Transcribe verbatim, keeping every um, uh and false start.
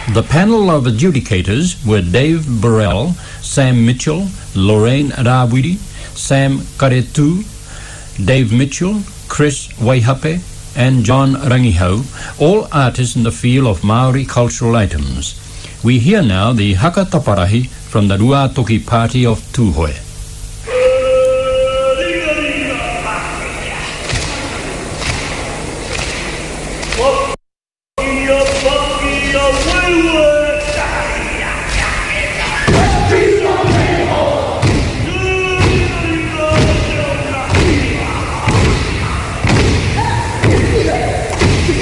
The panel of adjudicators were Dave Burrell, Sam Mitchell, Lorraine Rawiri, Sam Karetu, Dave Mitchell, Chris Waihape, and John Rangihau, all artists in the field of Maori cultural items. We hear now the Haka Taparahi from the Ruatoki Party of Tūhoe.